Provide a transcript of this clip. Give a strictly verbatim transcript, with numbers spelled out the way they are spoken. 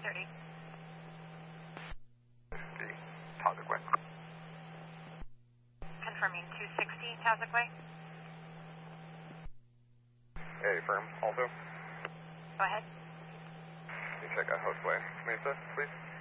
thirty. fifty, Tazeway. Confirming two sixty, Tazeway. Hey, firm, also. Go ahead. You check out Hostway. Mesa, please.